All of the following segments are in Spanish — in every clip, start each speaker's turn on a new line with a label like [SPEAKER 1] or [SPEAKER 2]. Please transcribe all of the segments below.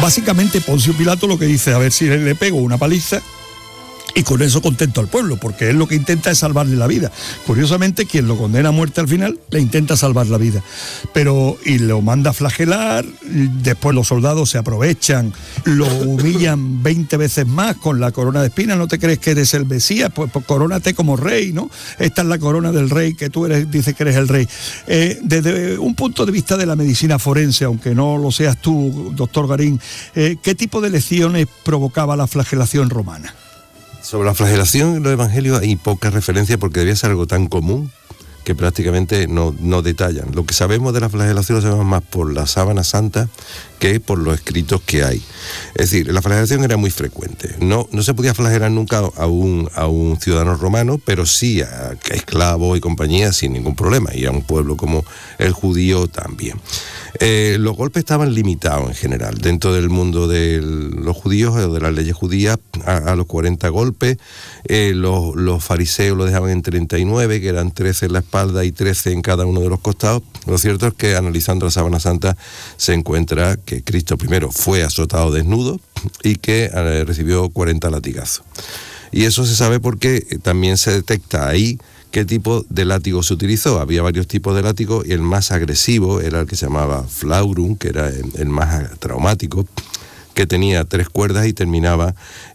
[SPEAKER 1] Básicamente Poncio Pilato lo que dice, a ver si le pego una paliza y con eso contento al pueblo, porque él lo que intenta es salvarle la vida. Curiosamente, quien lo condena a muerte al final le intenta salvar la vida, y lo manda a flagelar. Después los soldados se aprovechan, lo humillan 20 veces más con la corona de espinas. ¿No te crees que eres el Mesías? Pues corónate como rey, ¿no? Esta es la corona del rey, que tú dices que eres el rey. Desde un punto de vista de la medicina forense, aunque no lo seas tú, doctor Garín, ¿qué tipo de lesiones provocaba la flagelación romana?
[SPEAKER 2] Sobre la flagelación en los evangelios hay poca referencia porque debía ser algo tan común que prácticamente no detallan. Lo que sabemos de la flagelación lo sabemos más por la sábana santa que por los escritos que hay. Es decir, la flagelación era muy frecuente. No se podía flagelar nunca a un ciudadano romano, pero sí a esclavos y compañía sin ningún problema, y a un pueblo como el judío también. Los golpes estaban limitados en general. Dentro del mundo de los judíos o de las leyes judías, a los 40 golpes. Los fariseos lo dejaban en 39, que eran 13 en la espalda y 13 en cada uno de los costados. Lo cierto es que analizando la sábana santa se encuentra que Cristo primero fue azotado desnudo y que recibió 40 latigazos. Y eso se sabe porque también se detecta ahí qué tipo de látigo se utilizó. Había varios tipos de látigo y el más agresivo era el que se llamaba flaurum, que era el más traumático, que tenía 3 cuerdas y terminaba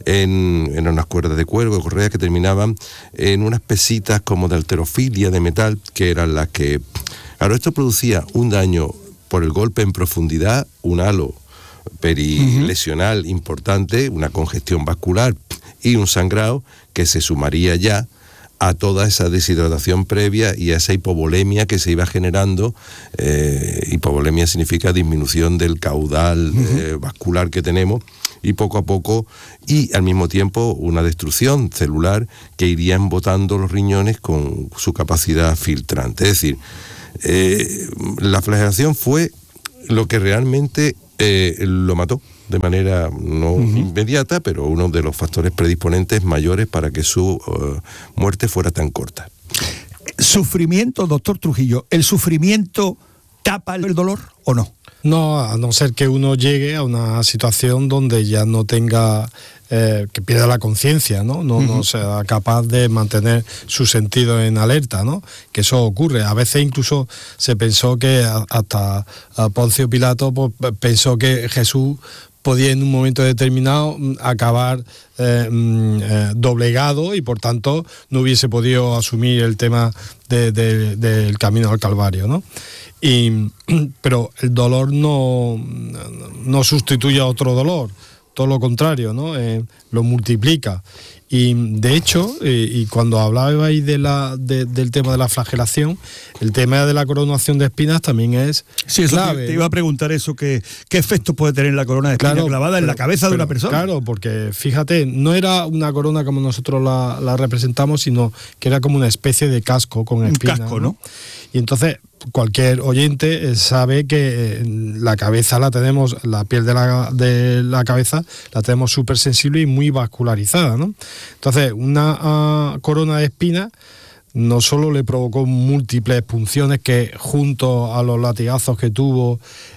[SPEAKER 2] en unas cuerdas de cuero, de correa, que terminaban en unas pesitas como de halterofilia de metal, que eran las que... Claro, esto producía un daño por el golpe en profundidad, un halo perilesional importante, una congestión vascular y un sangrado que se sumaría ya a toda esa deshidratación previa y a esa hipovolemia que se iba generando. Hipovolemia significa disminución del caudal vascular que tenemos, y poco a poco, y al mismo tiempo una destrucción celular que iría embotando los riñones con su capacidad filtrante. Es decir, la flagelación fue lo que realmente lo mató de manera no inmediata, pero uno de los factores predisponentes mayores para que su muerte fuera tan corta.
[SPEAKER 1] Sufrimiento, doctor Trujillo, ¿el sufrimiento tapa el dolor o no?
[SPEAKER 3] No, a no ser que uno llegue a una situación donde ya no tenga, que pierda la conciencia, ¿no? No sea capaz de mantener su sentido en alerta, ¿no? Que eso ocurre. A veces incluso se pensó que hasta Poncio Pilato pensó que Jesús podía en un momento determinado acabar doblegado y por tanto no hubiese podido asumir el tema del camino al Calvario, ¿no? Pero el dolor no sustituye a otro dolor, todo lo contrario, ¿no? Lo multiplica. Y de hecho, y cuando hablabais del tema de la flagelación, el tema de la coronación de espinas también es clave.
[SPEAKER 1] Te iba a preguntar eso, ¿qué efecto puede tener la corona de espinas clavada en la cabeza de una persona?
[SPEAKER 3] Claro, porque fíjate, no era una corona como nosotros la representamos, sino que era como una especie de casco con espinas.
[SPEAKER 1] Un casco, ¿no?
[SPEAKER 3] Y entonces cualquier oyente sabe que la cabeza la tenemos, la piel de la cabeza la tenemos súper sensible y muy vascularizada, ¿no? Entonces, una corona de espinas no solo le provocó múltiples punciones que junto a los latigazos que tuvo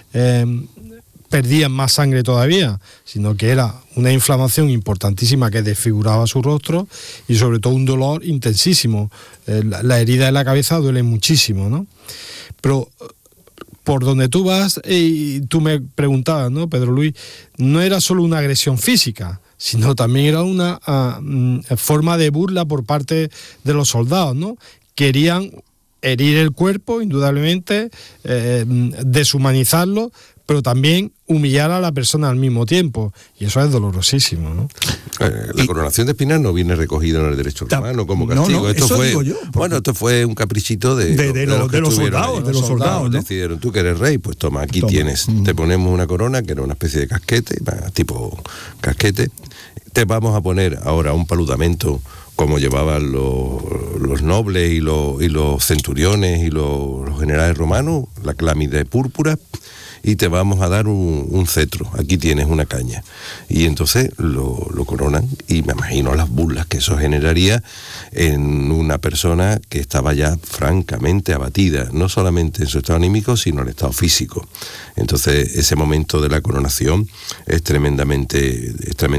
[SPEAKER 3] perdían más sangre todavía, sino que era una inflamación importantísima que desfiguraba su rostro y sobre todo un dolor intensísimo. La herida de la cabeza duele muchísimo, ¿no? Pero por donde tú vas, y tú me preguntabas, ¿no, Pedro Luis? No era solo una agresión física, sino también era una forma de burla por parte de los soldados, ¿no? Querían herir el cuerpo, indudablemente, deshumanizarlo, pero también humillar a la persona al mismo tiempo, y eso es dolorosísimo, ¿no?
[SPEAKER 2] La coronación de espinas no viene recogida en el derecho romano como castigo.
[SPEAKER 1] No,
[SPEAKER 2] esto
[SPEAKER 1] eso
[SPEAKER 2] fue,
[SPEAKER 1] digo yo,
[SPEAKER 2] bueno, esto fue un caprichito de los soldados, ¿no? Decidieron, tú que eres rey, pues toma, aquí tienes, te ponemos una corona que era una especie de casquete, tipo casquete, te vamos a poner ahora un paludamento como llevaban los nobles y los centuriones y los generales romanos, la clámide púrpura, y te vamos a dar un cetro, aquí tienes una caña. Y entonces lo coronan, y me imagino las burlas que eso generaría en una persona que estaba ya francamente abatida, no solamente en su estado anímico, sino en el estado físico. Entonces ese momento de la coronación es tremendamente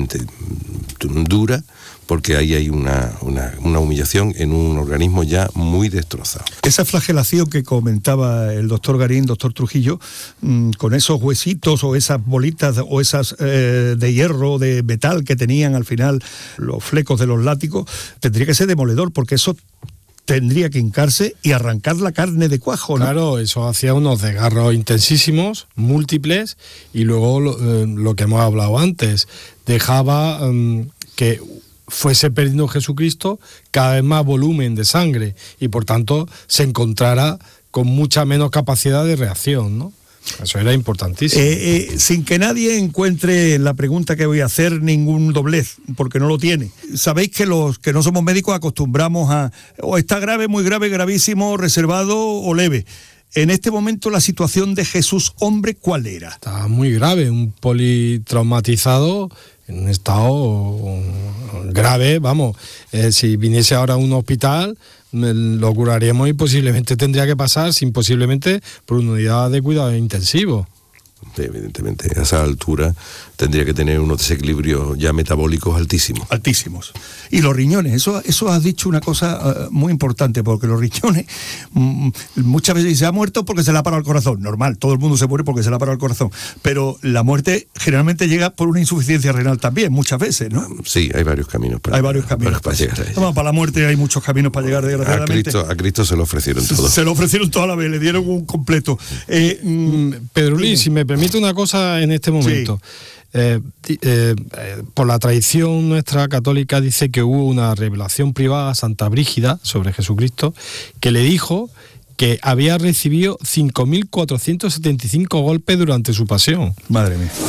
[SPEAKER 2] dura, porque ahí hay una humillación en un organismo ya muy destrozado.
[SPEAKER 1] Esa flagelación que comentaba el doctor Garín, doctor Trujillo, con esos huesitos o esas bolitas o esas de hierro, de metal que tenían al final los flecos de los látigos, tendría que ser demoledor, porque eso tendría que hincarse y arrancar la carne de cuajo, ¿no?
[SPEAKER 3] Claro, eso hacía unos desgarros intensísimos, múltiples, y luego lo que hemos hablado antes, dejaba que fuese perdiendo Jesucristo cada vez más volumen de sangre y por tanto se encontrara con mucha menos capacidad de reacción, ¿no? Eso era importantísimo.
[SPEAKER 1] Sin que nadie encuentre en la pregunta que voy a hacer ningún doblez, porque no lo tiene. Sabéis que los que no somos médicos acostumbramos a o está grave, muy grave, gravísimo, reservado o leve. En este momento la situación de Jesús hombre, ¿cuál era?
[SPEAKER 3] Estaba muy grave, un politraumatizado en un estado grave, vamos. Si viniese ahora a un hospital, lo curaríamos y posiblemente tendría que pasar, posiblemente, por una unidad de cuidados intensivos.
[SPEAKER 2] Evidentemente, a esa altura tendría que tener unos desequilibrios ya metabólicos altísimos.
[SPEAKER 1] Altísimos. Y los riñones, eso has dicho una cosa muy importante, porque los riñones muchas veces se ha muerto porque se le ha parado el corazón. Normal, todo el mundo se muere porque se le ha parado el corazón. Pero la muerte generalmente llega por una insuficiencia renal también, muchas veces, ¿no?
[SPEAKER 2] Sí, hay varios caminos para
[SPEAKER 1] llegar a ella. Para la muerte hay muchos caminos para llegar, desgraciadamente.
[SPEAKER 2] A Cristo se lo ofrecieron todo.
[SPEAKER 1] Se lo ofrecieron toda la vez, le dieron un completo.
[SPEAKER 3] Pedro Luis, si me permite una cosa en este momento. Sí. Por la tradición nuestra católica dice que hubo una revelación privada a Santa Brígida sobre Jesucristo, que le dijo que había recibido 5.475 golpes durante su pasión.
[SPEAKER 1] Madre mía.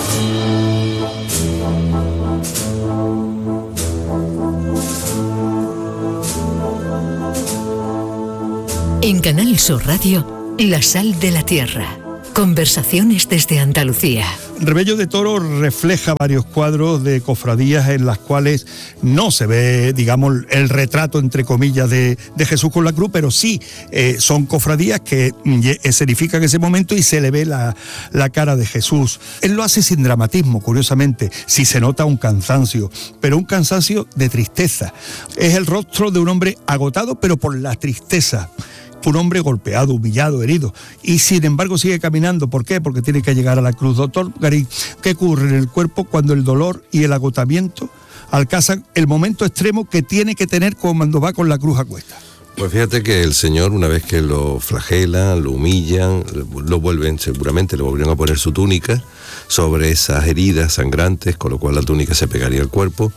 [SPEAKER 4] En Canal Sur Radio, La Sal de la Tierra. Conversaciones desde Andalucía.
[SPEAKER 1] Rebello de Toro refleja varios cuadros de cofradías en las cuales no se ve, digamos, el retrato, entre comillas, de Jesús con la cruz, pero sí son cofradías que escenifican ese momento y se le ve la cara de Jesús. Él lo hace sin dramatismo, curiosamente, sí se nota un cansancio, pero un cansancio de tristeza. Es el rostro de un hombre agotado, pero por la tristeza. Un hombre golpeado, humillado, herido, y sin embargo sigue caminando. ¿Por qué? Porque tiene que llegar a la cruz. Doctor Garín, ¿qué ocurre en el cuerpo cuando el dolor y el agotamiento alcanzan el momento extremo que tiene que tener cuando va con la cruz a cuestas?
[SPEAKER 2] Pues fíjate que el Señor, una vez que lo flagelan, lo humillan, seguramente le volvieron a poner su túnica sobre esas heridas sangrantes, con lo cual la túnica se pegaría al cuerpo,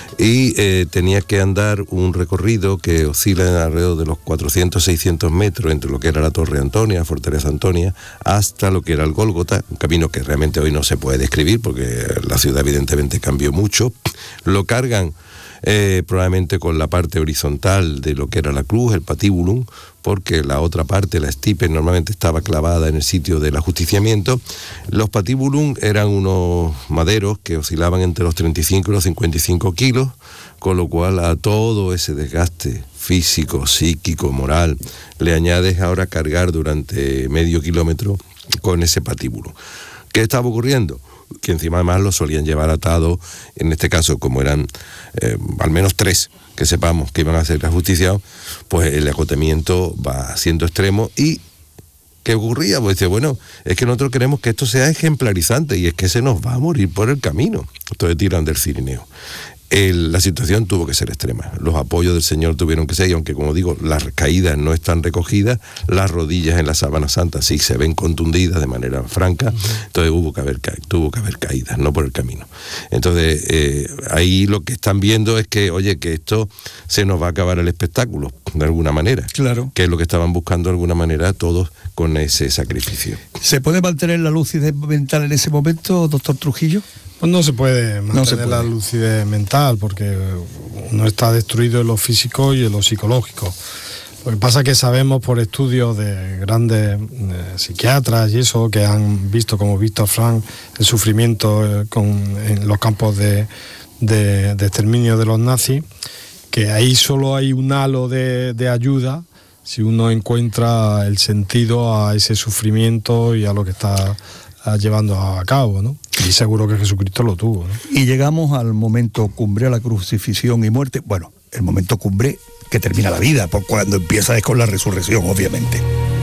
[SPEAKER 2] y tenía que andar un recorrido que oscila alrededor de los 400-600 metros entre lo que era la Torre Antonia, Fortaleza Antonia, hasta lo que era el Gólgota, un camino que realmente hoy no se puede describir porque la ciudad evidentemente cambió mucho. Lo cargan probablemente con la parte horizontal de lo que era la cruz, el patíbulum, porque la otra parte, la estipe, normalmente estaba clavada en el sitio del ajusticiamiento. Los patíbulum eran unos maderos que oscilaban entre los 35 y los 55 kilos, con lo cual a todo ese desgaste físico, psíquico, moral, le añades ahora cargar durante medio kilómetro con ese patíbulum. ¿Qué estaba ocurriendo? Que encima además lo solían llevar atado, en este caso como eran al menos 3 que sepamos que iban a ser ajusticiados, pues el agotamiento va siendo extremo. ¿Y qué ocurría? Pues dice, bueno, es que nosotros queremos que esto sea ejemplarizante y es que se nos va a morir por el camino. Entonces tiran del Cirineo. La situación tuvo que ser extrema. Los apoyos del Señor tuvieron que ser, y aunque como digo, las caídas no están recogidas, las rodillas en la sábana santa sí se ven contundidas de manera franca, entonces tuvo que haber caídas, no por el camino. Entonces ahí lo que están viendo es que, oye, que esto se nos va a acabar el espectáculo, de alguna manera.
[SPEAKER 1] Claro. Que
[SPEAKER 2] es lo que estaban buscando de alguna manera todos con ese sacrificio.
[SPEAKER 1] ¿Se puede mantener la lucidez mental en ese momento, doctor Trujillo?
[SPEAKER 3] Pues no se puede mantener la lucidez mental porque uno está destruido en lo físico y en lo psicológico. Lo que pasa es que sabemos por estudios de grandes psiquiatras y eso, que han visto, como Víctor Frank, el sufrimiento en los campos de exterminio de los nazis, que ahí solo hay un halo de ayuda si uno encuentra el sentido a ese sufrimiento y a lo que está llevando a cabo, ¿no? Y seguro que Jesucristo lo tuvo, ¿no?
[SPEAKER 1] Y llegamos al momento cumbre, a la crucifixión y muerte. Bueno, el momento cumbre que termina la vida, por cuando empieza es con la resurrección, obviamente.